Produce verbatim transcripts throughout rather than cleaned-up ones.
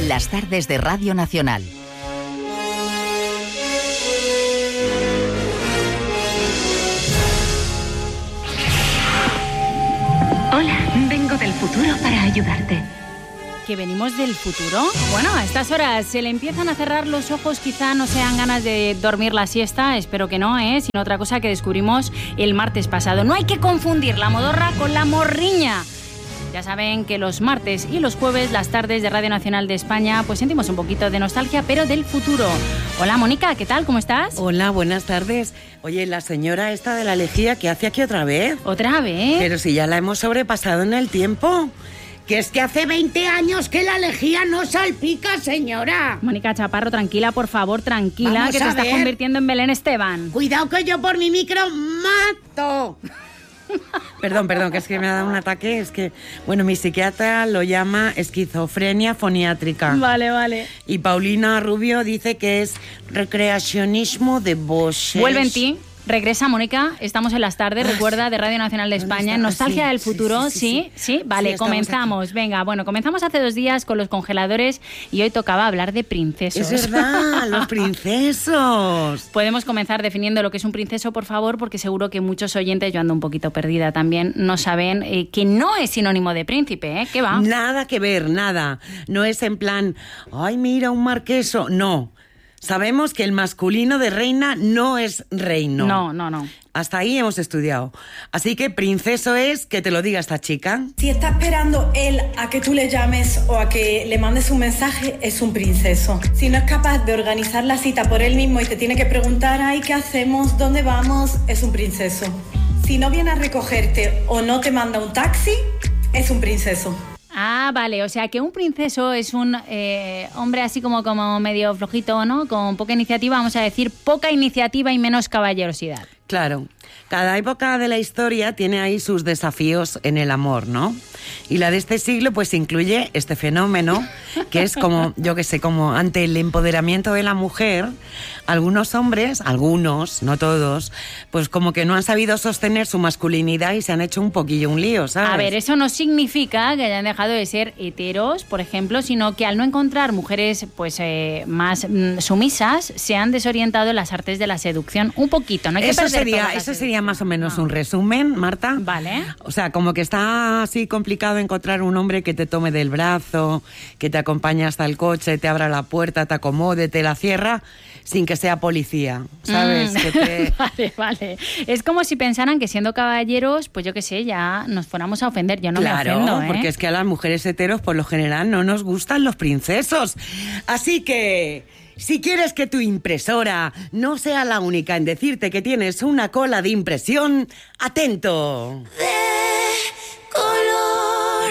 Las tardes de Radio Nacional. Hola, vengo del futuro para ayudarte. ¿Que venimos del futuro? Bueno, a estas horas se le empiezan a cerrar los ojos, quizá no sean ganas de dormir la siesta, espero que no, ¿eh? Sino otra cosa que descubrimos el martes pasado. No hay que confundir la modorra con la morriña. Ya saben que los martes y los jueves, las tardes de Radio Nacional de España, pues sentimos un poquito de nostalgia, pero del futuro. Hola, Mónica, ¿qué tal? ¿Cómo estás? Hola, buenas tardes. Oye, la señora esta de la lejía, ¿qué hace aquí otra vez? ¿Otra vez? Pero si ya la hemos sobrepasado en el tiempo. Que es que hace veinte años que la lejía no salpica, señora. Mónica Chaparro, tranquila, por favor, tranquila, Vamos que te a estás ver. convirtiendo en Belén Esteban. Cuidado que yo por mi micro mato. Perdón, perdón, que es que me ha dado un ataque. Es que, bueno, mi psiquiatra lo llama esquizofrenia foniátrica. Vale, vale. Y Paulina Rubio dice que es recreacionismo de voces. Vuelve en ti. Regresa, Mónica. Estamos en las tardes, Ah, recuerda, de Radio Nacional de ¿dónde España. está? Nostalgia Ah, sí, del sí, futuro, sí, ¿sí? sí, ¿Sí? sí. Vale, Sí, estamos comenzamos. Venga, bueno, comenzamos hace dos días con los congeladores y hoy tocaba hablar de princesos. Es verdad, los princesos. Podemos comenzar definiendo lo que es un princeso, por favor, porque seguro que muchos oyentes, yo ando un poquito perdida también, no saben eh, que no es sinónimo de príncipe, ¿eh? ¿Qué va? Nada que ver, nada. No es en plan, ay, mira, un marqueso. No. Sabemos que el masculino de reina no es reino. No, no, no. Hasta ahí hemos estudiado. Así que princeso es que te lo diga esta chica. Si está esperando él a que tú le llames o a que le mandes un mensaje, es un princeso. Si no es capaz de organizar la cita por él mismo y te tiene que preguntar, ay, ¿qué hacemos? ¿Dónde vamos? Es un princeso. Si no viene a recogerte o no te manda un taxi, es un princeso. Ah, vale, o sea que un princeso es un eh, hombre así como, como medio flojito, ¿no? Con poca iniciativa, vamos a decir, poca iniciativa y menos caballerosidad. Claro, cada época de la historia tiene ahí sus desafíos en el amor, ¿no? Y la de este siglo pues incluye este fenómeno, que es como, yo qué sé, como ante el empoderamiento de la mujer, algunos hombres, algunos, no todos, pues como que no han sabido sostener su masculinidad y se han hecho un poquillo un lío, ¿sabes? A ver, eso no significa que hayan dejado de ser heteros, por ejemplo, sino que al no encontrar mujeres pues eh, más mm, sumisas, se han desorientado en las artes de la seducción un poquito, no hay que Eso perder sería, toda la eso sería seducción. más o menos No. un resumen, Marta. Vale. O sea, como que está así complicado encontrar un hombre que te tome del brazo, que te acompañe hasta el coche, te abra la puerta, te acomode, te la cierra, sin que sea policía, ¿sabes? Mm. Que te... Vale, vale. Es como si pensaran que siendo caballeros, pues yo qué sé, ya nos fuéramos a ofender. Yo no Claro, me ofendo, ¿eh? porque es que a las mujeres heteros por lo general no nos gustan los princesos. Así que, si quieres que tu impresora no sea la única en decirte que tienes una cola de impresión, atento. De color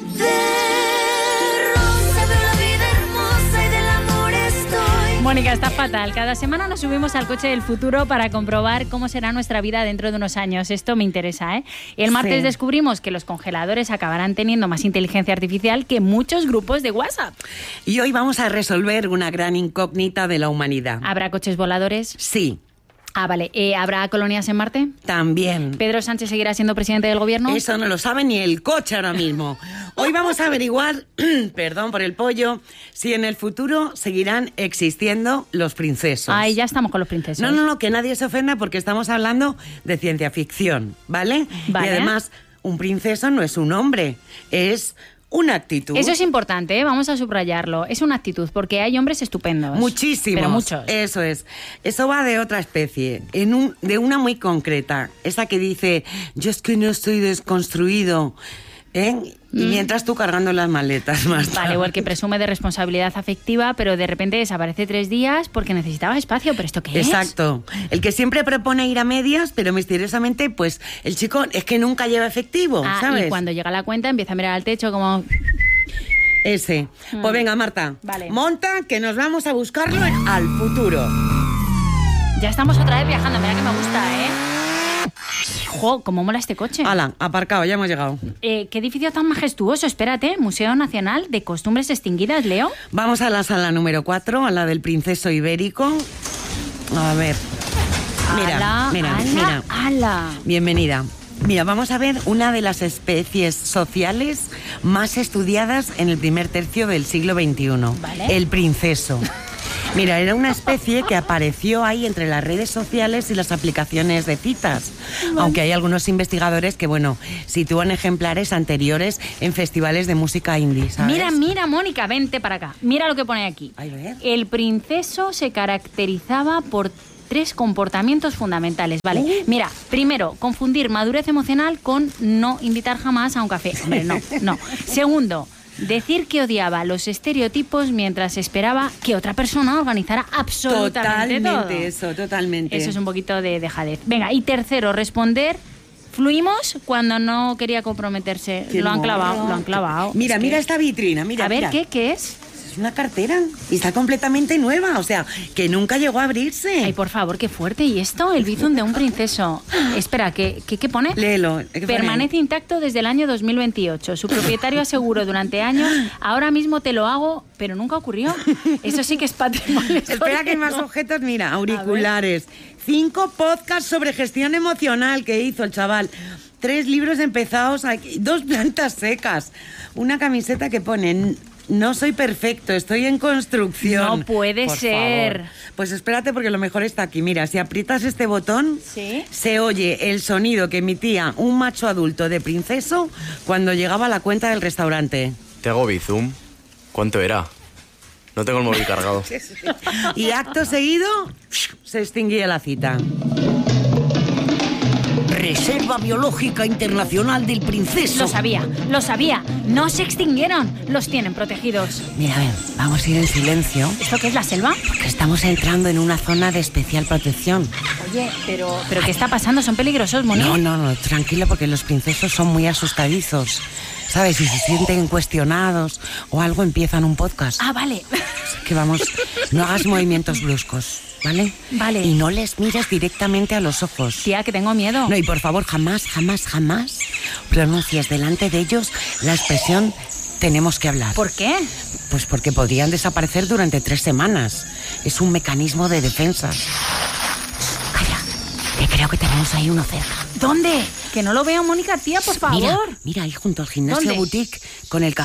de rosa, veo la vida hermosa y del amor estoy. Mónica, está fatal. Cada semana nos subimos al coche del futuro para comprobar cómo será nuestra vida dentro de unos años. Esto me interesa, ¿eh? El martes Sí. descubrimos que los congeladores acabarán teniendo más inteligencia artificial que muchos grupos de WhatsApp. Y hoy vamos a resolver una gran incógnita de la humanidad. ¿Habrá coches voladores? Sí, Ah, vale. Eh, ¿Habrá colonias en Marte? también. ¿Pedro Sánchez seguirá siendo presidente del gobierno? Eso no lo sabe ni el coche ahora mismo. Hoy vamos a averiguar, perdón por el pollo, si en el futuro seguirán existiendo los princesos. Ay, ya estamos con los princesos. No, no, no, que nadie se ofenda porque estamos hablando de ciencia ficción, ¿vale? Vale. Y además, un princeso no es un hombre, es una actitud. Eso es importante, ¿eh? Vamos a subrayarlo. Es una actitud, porque hay hombres estupendos. Muchísimos. Pero muchos. Eso es. Eso va de otra especie, en un, de una muy concreta. Esa que dice, yo es que no estoy desconstruido, ¿eh? Y Mm. mientras tú cargando las maletas, Marta. Vale, o el que presume de responsabilidad afectiva, pero de repente desaparece tres días porque necesitaba espacio. ¿Pero esto qué es? Exacto. El que siempre propone ir a medias, pero misteriosamente, pues, el chico es que nunca lleva efectivo, Ah, ¿sabes? y cuando llega la cuenta empieza a mirar al techo como... Ese. Pues venga, Marta. Vale. Monta, que nos vamos a buscarlo en- al futuro. Ya estamos otra vez viajando, mira que me gusta, ¿eh? Jo, cómo mola este coche. Hala, aparcado, ya hemos llegado. Eh, qué edificio tan majestuoso, espérate. Museo Nacional de Costumbres Extinguidas, Leo. Vamos a la sala número cuatro, a la del Princeso Ibérico. A ver. Mira, ala, mira, ala, mira. ala. Bienvenida. Mira, vamos a ver una de las especies sociales más estudiadas en el primer tercio del siglo veintiuno. Vale. El princeso. Mira, era una especie que apareció ahí entre las redes sociales y las aplicaciones de citas. Vale. Aunque hay algunos investigadores que, bueno, sitúan ejemplares anteriores en festivales de música indie, ¿sabes? Mira, mira, Mónica, vente para acá. Mira lo que pone aquí. Ay, ver. El princeso se caracterizaba por tres comportamientos fundamentales, ¿vale? Uh. Mira, primero, confundir madurez emocional con no invitar jamás a un café. Hombre, no, no. Segundo, decir que odiaba los estereotipos mientras esperaba que otra persona organizara absolutamente todo. Totalmente eso, totalmente. Eso es un poquito de dejadez. Venga, y tercero, responder... Fluimos cuando no quería comprometerse. Qué lo han clavado, mono. lo han clavado. Mira, es mira que... esta vitrina, mira. A ver, mira. ¿qué, ¿qué es? Es una cartera y está completamente nueva, o sea, que nunca llegó a abrirse. Ay, por favor, qué fuerte. ¿Y esto? El bizum de un princeso. Espera, ¿qué, qué, qué pone? Léelo. ¿qué Permanece pone? intacto desde el año dos mil veintiocho. Su propietario aseguró durante años, ahora mismo te lo hago, pero nunca ocurrió. Eso sí que es patrimonio. Espera que hay más objetos, mira, auriculares. Cinco podcasts sobre gestión emocional que hizo el chaval. Tres libros empezados aquí, dos plantas secas, una camiseta que pone no soy perfecto, estoy en construcción. No puede Por ser. favor. Pues espérate porque lo mejor está aquí. Mira, si aprietas este botón, ¿sí? Se oye el sonido que emitía un macho adulto de princeso cuando llegaba a la cuenta del restaurante. ¿Te hago bizum? ¿Cuánto era? No tengo el móvil cargado. Y acto seguido, se extinguía la cita. Reserva Biológica Internacional del Princeso. Lo sabía, lo sabía. No se extinguieron. Los tienen protegidos. Mira, a ver, vamos a ir en silencio. ¿Esto qué es, la selva? Porque estamos entrando en una zona de especial protección. Oye, pero, ¿pero qué está pasando? ¿Son peligrosos, Moni? No, no, no, tranquilo, porque los princesos son muy asustadizos. ¿Sabes? Si se sienten cuestionados o algo, empiezan un podcast. Ah, vale. Así que vamos, no hagas movimientos bruscos, ¿vale? Vale. Y no les mires directamente a los ojos. Tía, que tengo miedo. No, y por favor, jamás, jamás, jamás pronuncies delante de ellos la expresión tenemos que hablar. ¿Por qué? Pues porque podrían desaparecer durante tres semanas. Es un mecanismo de defensa. Calla, que creo que tenemos ahí uno cerca. ¿Dónde? Que no lo veo, Mónica, tía, por favor. Mira, mira ahí junto al gimnasio ¿Dónde? boutique con el café.